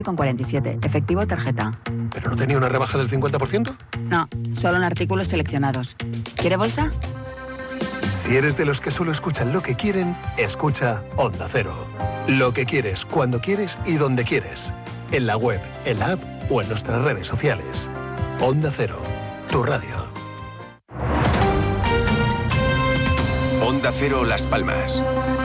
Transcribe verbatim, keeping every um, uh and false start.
con cuarenta y siete, efectivo tarjeta. ¿Pero no tenía una rebaja del cincuenta por ciento? No, solo en artículos seleccionados. ¿Quiere bolsa? Si eres de los que solo escuchan lo que quieren, escucha Onda Cero. Lo que quieres, cuando quieres y donde quieres. En la web, en la app o en nuestras redes sociales. Onda Cero, tu radio. Onda Cero Las Palmas.